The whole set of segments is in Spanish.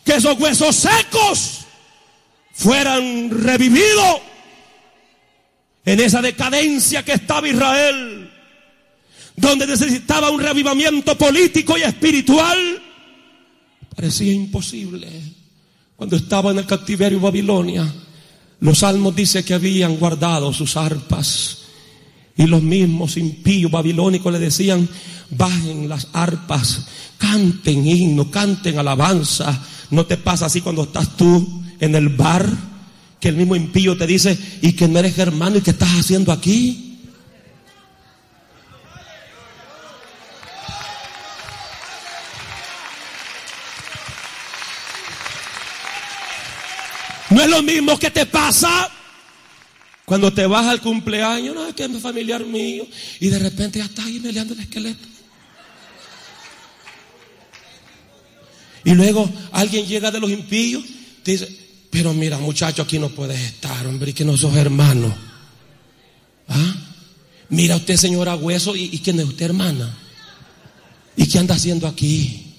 que esos huesos secos fueran revividos en esa decadencia que estaba Israel, donde necesitaba un reavivamiento político y espiritual. Parecía imposible. Cuando estaba en el cautiverio Babilonia, los salmos dicen que habían guardado sus arpas, y los mismos impíos babilónicos le decían: bajen las arpas, canten himno, canten alabanza. ¿No te pasa así cuando estás tú en el bar, que el mismo impío te dice: y que no eres hermano, y qué estás haciendo aquí? No es lo mismo que te pasa cuando te vas al cumpleaños. No, es que es familiar mío, y de repente ya estás ahí meleando el esqueleto. Y luego alguien llega de los impíos, te dice: pero mira, muchacho, aquí no puedes estar, hombre, y que no sos hermano. ¿Ah? Mira usted, señora Hueso, ¿y quién es usted, hermana? ¿Y qué anda haciendo aquí?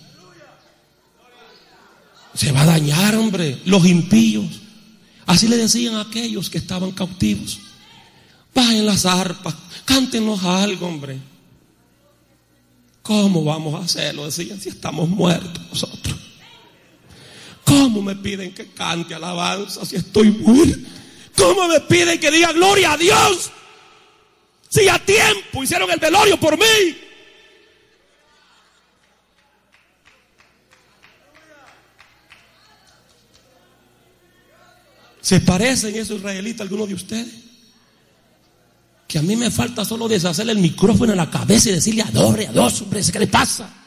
Se va a dañar, hombre. Los impíos, así le decían a aquellos que estaban cautivos: bajen las arpas, cántenos algo, hombre. ¿Cómo vamos a hacerlo? Decían, si estamos muertos nosotros. ¿Cómo me piden que cante alabanza si estoy muerto? ¿Cómo me piden que diga gloria a Dios si a tiempo hicieron el velorio por mí? ¿Se parecen esos israelitas a algunos de ustedes? Que a mí me falta solo deshacerle el micrófono en la cabeza y decirle: adore a Dios, hombre, ¿qué le pasa?